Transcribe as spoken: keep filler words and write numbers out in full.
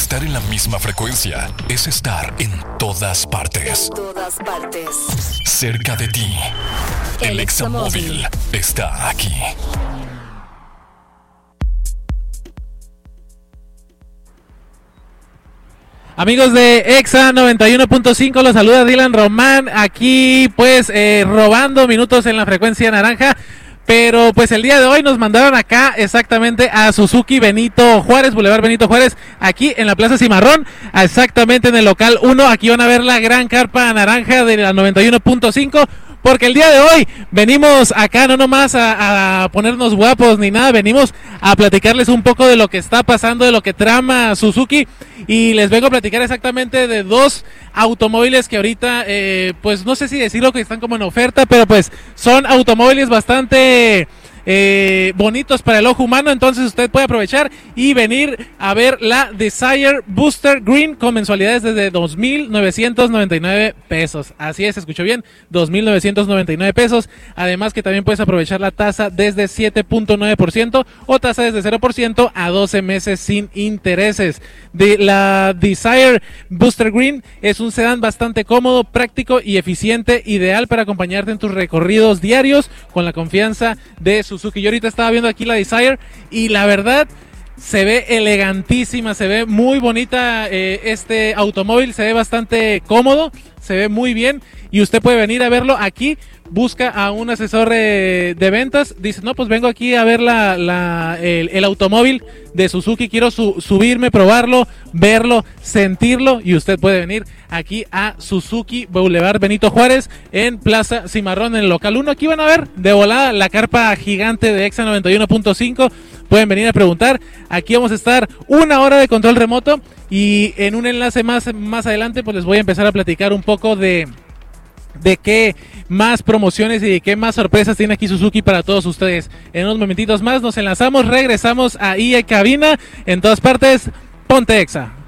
Estar en la misma frecuencia es estar en todas partes. En todas partes. Cerca de ti. El Examóvil está aquí. Amigos de Exa noventa y uno punto cinco, los saluda Dylan Román, aquí pues eh, robando minutos en la frecuencia naranja. Pero pues el día de hoy nos mandaron acá exactamente a Suzuki Benito Juárez, Boulevard Benito Juárez, aquí en la Plaza Cimarrón, exactamente en el local uno. Aquí van a ver la gran carpa naranja de la noventa y uno punto cinco, porque el día de hoy venimos acá no nomás a, a ponernos guapos ni nada, venimos a platicarles un poco de lo que está pasando, de lo que trama Suzuki, y les vengo a platicar exactamente de dos automóviles que ahorita, eh, pues no sé si decirlo que están como en oferta, pero pues son automóviles bastante eh, bonitos para el ojo humano. Entonces usted puede aprovechar y venir a ver la Desire Booster Green con mensualidades desde dos mil novecientos noventa y nueve pesos. Así es, escuchó bien, dos mil novecientos noventa y nueve pesos. Además que también puedes aprovechar la tasa desde siete punto nueve por ciento o tasa desde cero por ciento a doce meses sin intereses. De la Desire Booster Green es un sedán bastante cómodo, práctico y eficiente, ideal para acompañarte en tus recorridos diarios con la confianza de Suzuki. Yo ahorita estaba viendo aquí la Desire y la verdad se ve elegantísima, se ve muy bonita, eh, este automóvil se ve bastante cómodo, se ve muy bien y usted puede venir a verlo aquí. Busca a un asesor eh, de ventas, dice, no, pues vengo aquí a ver la, la, el, el automóvil de Suzuki, quiero su, subirme, probarlo, verlo, sentirlo, y usted puede venir aquí a Suzuki Boulevard Benito Juárez en Plaza Cimarrón, en el local uno. Aquí van a ver de volada la carpa gigante de Exa noventa y uno punto cinco, pueden venir a preguntar. Aquí vamos a estar una hora de control remoto y en un enlace más, más adelante pues les voy a empezar a platicar un poco de... de qué más promociones y de qué más sorpresas tiene aquí Suzuki para todos ustedes. En unos momentitos más nos enlazamos, regresamos ahí en cabina, en todas partes, ponte Exa.